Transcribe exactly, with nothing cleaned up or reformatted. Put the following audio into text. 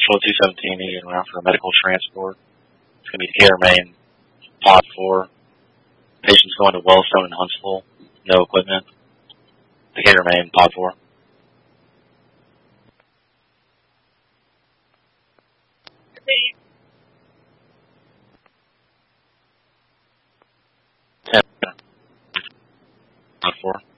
Patrol two seventeen needing around for a medical transport. It's going to be Decatur, Maine, pod four. Patients going to Wellstone and Huntsville. No equipment. Decatur, Maine, pod four. ten. Pod four.